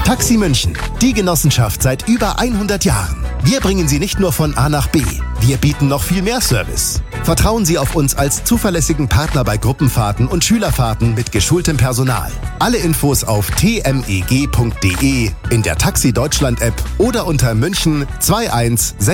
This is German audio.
Taxi München, die Genossenschaft seit über 100 Jahren. Wir bringen Sie nicht nur von A nach B, wir bieten noch viel mehr Service. Vertrauen Sie auf uns als zuverlässigen Partner bei Gruppenfahrten und Schülerfahrten mit geschultem Personal. Alle Infos auf tmeg.de, in der Taxi Deutschland App oder unter München 21